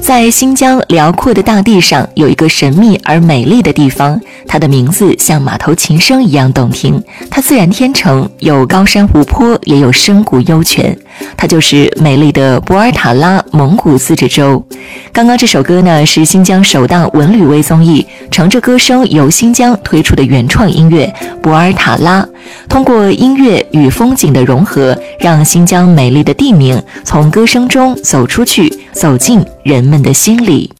在新疆辽阔的大地上，有一个神秘而美丽的地方，它的名字像马头琴声一样动听。它自然天成，有高山湖泊，也有深谷幽泉。它就是美丽的博尔塔拉蒙古自治州。刚刚这首歌呢，是新疆首档文旅微综艺《乘着歌声游新疆》推出的原创音乐《博尔塔拉》，通过音乐与风景的融合，让新疆美丽的地名从歌声中走出去，走进人们的心里。